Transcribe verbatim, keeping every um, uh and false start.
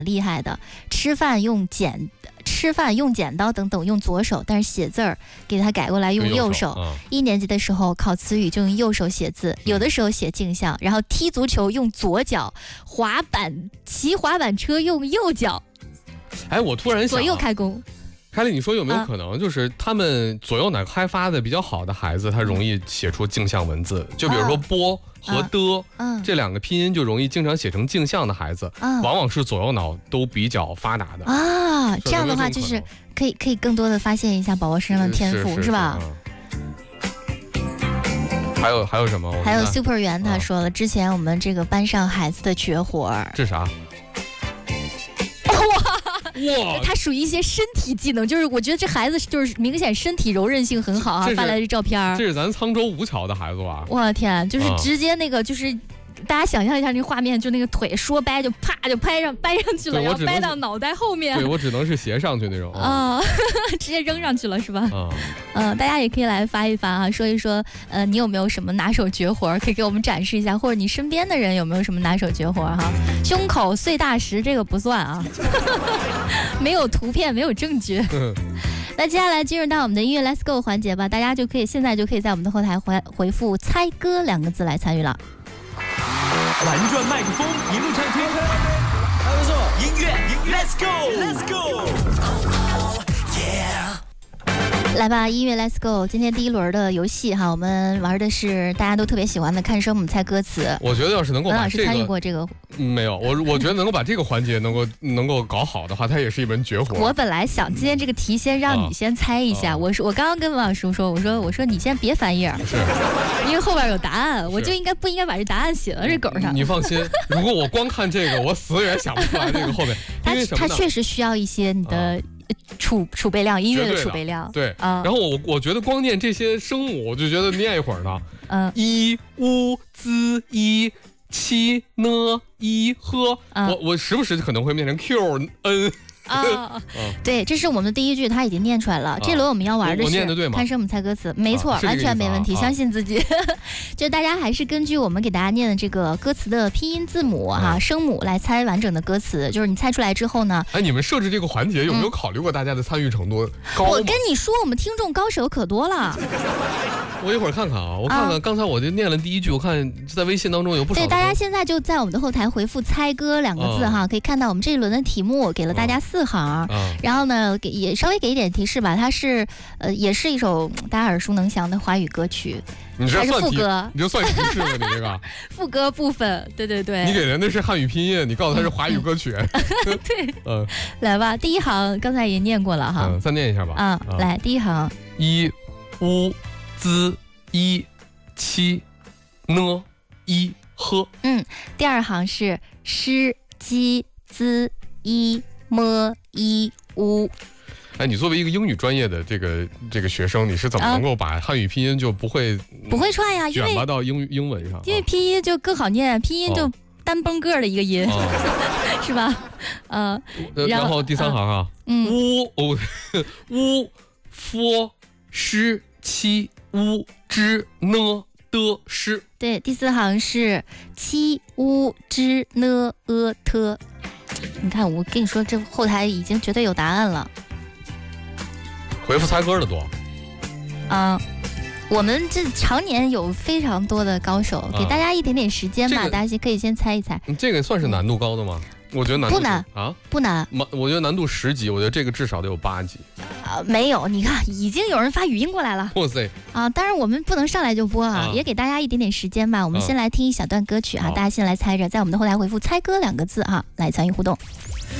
厉害的，吃饭用剪。吃饭用剪刀等等用左手，但是写字儿给他改过来用右手。 嗯、 一年级的时候考词语就用右手写字，有的时候写镜像，然后踢足球用左脚，滑板骑滑板车用右脚。 哎，我突然想、啊， 左右开弓。 凯丽，你说有没有可能，就是他们左右脑开发的比较好的孩子，他容易写出镜像文字？就比如说“波”和“的” 嗯， 这两个拼音就容易经常写成镜像的孩子， 嗯， 往往是左右脑都比较发达的啊。这样的话，就是可以可以更多的发现一下宝宝身上的天赋， 是, 是, 是吧？ 还有还有什么？ 还有 Super 圆他说了，之前我们这个班上孩子的绝活儿， 这啥？ 哇，他属于一些身体技能，就是我觉得这孩子就是明显身体柔韧性很好啊，发来的照片， 这是咱沧州吴桥的孩子吧？ 我的天，就是直接那个就是。大家想象一下那个画面，就那个腿说掰就啪就拍上掰上去了，然后掰到脑袋后面。 对，我只能是斜上去那种啊、呃，直接扔上去了是吧？啊，嗯、呃，大家也可以来发一发啊，说一说，呃，你有没有什么拿手绝活可以给我们展示一下，或者你身边的人有没有什么拿手绝活哈？胸口碎大石这个不算啊，没有图片，没有证据。那接下来进入到我们的音乐 Let's Go 环节吧，大家就可以现在就可以在我们的后台回回复猜歌两个字来参与了。 玩转麦克风，一路畅听，还不错。音乐 ，Let's go，Let's go，Yeah。 来吧，音乐 Let's Go。今天第一轮的游戏哈，我们玩的是大家都特别喜欢的看声母猜歌词。 我觉得要是能够把这个， 文老师参与过这个， 没有，我我觉得能够把这个环节能够能够搞好的话，它也是一门绝活。 我本来想今天这个题先让你先猜一下，啊、我说我刚刚跟文老师说，我说我说你先别翻页， 是， 因为后边有答案，我就应该不应该把这答案写到这梗上。 你放心，如果我光看这个，我死也想不出来这个后面。 它它确实需要一些你的。啊储储备量，音乐的储备量， 对啊。然后我我觉得光念这些声母，我就觉得念一会儿呢。 嗯， 一乌兹一七呢一呵，我我时不时可能会念成 Q N。 啊，对，这是我们的第一句，他已经念出来了。这轮我们要玩的是看声母猜歌词，没错，完全没问题，相信自己。就大家还是根据我们给大家念的这个歌词的拼音字母哈声母来猜完整的歌词。就是你猜出来之后呢， 哎，你们设置这个环节有没有考虑过大家的参与程度高？ 我跟你说，我们听众高手可多了。 我一会儿看看啊，我看看刚才我就念了第一句，我看在微信当中有不少。 对，大家现在就在我们的后台回复猜歌两个字哈，可以看到我们这一轮的题目给了大家四行，然后呢给也稍微给一点提示吧，它是呃也是一首大家耳熟能详的华语歌曲，还是副歌？ 你就算提示了，你这个副歌部分，对对对。 你给人的是汉语拼音，你告诉他是华语歌曲。 对，嗯，来吧，第一行刚才也念过了哈， 嗯，再念一下吧。 啊，来第一行， 一乌兹一七呢一呵。 嗯，第二行是诗鸡滋一么一乌。 哎，你作为一个英语专业的这个这个学生，你是怎么能够把汉语拼音就不会、 嗯、不会串呀？ 卷拔到英英文上？ 因为拼音就更好念，拼音就单崩个的一个音，哦、是吧？呃， 然后第三行啊， 嗯， 乌哦乌夫诗七乌之呢的诗。 对，第四行是七乌之呢呃特。你看，我跟你说，这后台已经绝对有答案了。 回复猜歌的多。 嗯，我们这常年有非常多的高手，给大家一点点时间吧，这个、大家先可以先猜一猜。 这个算是难度高的吗？我觉得难度不难啊， 不难。 我觉得难度十级，我觉得这个至少得有八级。 啊，没有，你看已经有人发语音过来了。 哇塞！ 啊，当然我们不能上来就播啊，啊也给大家一点点时间吧。我们先来听一小段歌曲啊，大家先来猜着，在我们的后台回复“猜歌”两个字啊，来参与互动。